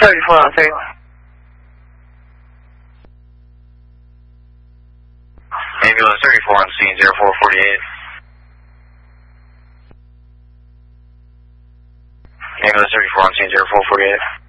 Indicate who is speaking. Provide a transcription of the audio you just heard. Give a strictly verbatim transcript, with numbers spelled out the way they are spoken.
Speaker 1: thirty-four on three.
Speaker 2: Ambulance thirty-four on scene, zero four forty-eight. Ambulance thirty-four on scene, zero four forty-eight.